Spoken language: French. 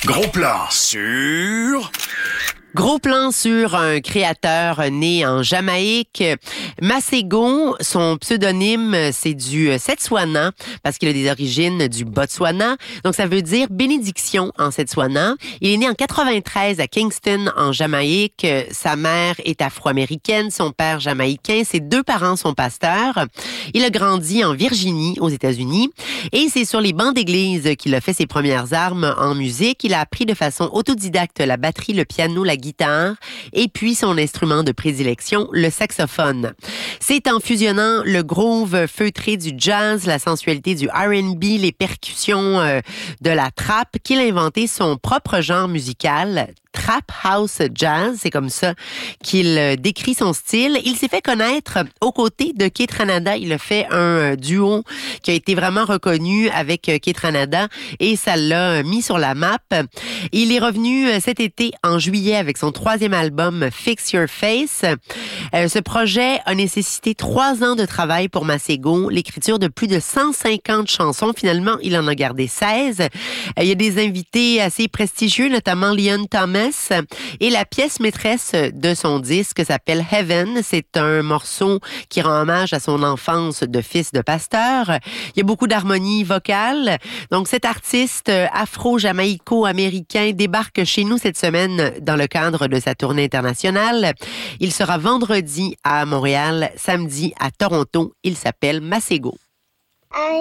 Gros plan sur... Gros plan sur un créateur né en Jamaïque. Masego, son pseudonyme, c'est du Setswana, parce qu'il a des origines du Botswana. Donc, ça veut dire bénédiction en Setswana. Il est né en 93 à Kingston, en Jamaïque. Sa mère est afro-américaine, son père jamaïcain. Ses deux parents sont pasteurs. Il a grandi en Virginie, aux États-Unis. Et c'est sur les bancs d'église qu'il a fait ses premières armes en musique. Il a appris de façon autodidacte la batterie, le piano, la guitare et puis son instrument de prédilection, le saxophone. C'est en fusionnant le groove feutré du jazz, la sensualité du R&B, les percussions de la trap qu'il a inventé son propre genre musical, Trap House Jazz, c'est comme ça qu'il décrit son style. Il s'est fait connaître aux côtés de Keith Ranada. Il a fait un duo qui a été vraiment reconnu avec Keith Ranada et ça l'a mis sur la map. Il est revenu cet été en juillet avec son troisième album Fix Your Face. Ce projet a nécessité 3 ans de travail pour Masego, l'écriture de plus de 150 chansons. Finalement, il en a gardé 16. Il y a des invités assez prestigieux, notamment Leon Thomas. Et la pièce maîtresse de son disque s'appelle Heaven. C'est un morceau qui rend hommage à son enfance de fils de pasteur. Il y a beaucoup d'harmonie vocale. Donc, cet artiste afro-jamaïco-américain débarque chez nous cette semaine dans le cadre de sa tournée internationale. Il sera vendredi à Montréal, samedi à Toronto. Il s'appelle Masego.